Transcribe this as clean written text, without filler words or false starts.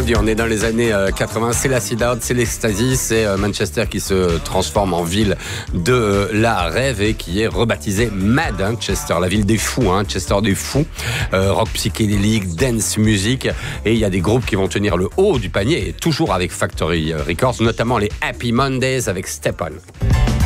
dit, on est dans les années 80, c'est l'acid out, c'est l'ecstasy, c'est Manchester qui se transforme en ville de la rêve et qui est rebaptisée Mad, Chester, la ville des fous, Chester des fous, rock psychédélique, dance music, et il y a des groupes qui vont tenir le haut du panier, et toujours avec Factory Records, notamment les Happy Mondays avec Step On.